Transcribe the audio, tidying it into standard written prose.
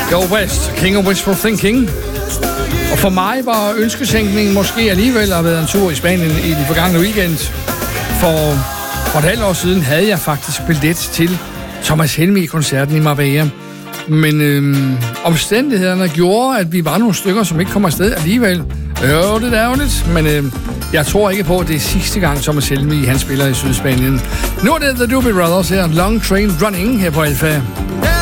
Go West, King of Wishful Thinking. Og for mig var ønskesænkningen måske alligevel at have været en tur i Spanien i den forgangne weekend. For et halvt år siden havde jeg faktisk billet til Thomas Helmig-koncerten i Marbella. Men omstændighederne gjorde, at vi var nogle stykker, som ikke kom afsted alligevel. Jo, det er ærgerligt, men jeg tror ikke på, at det er sidste gang, Thomas Helmig han spiller i Sydspanien. Nu er det The Doobie Brothers her, Long Train Running her på Alpha.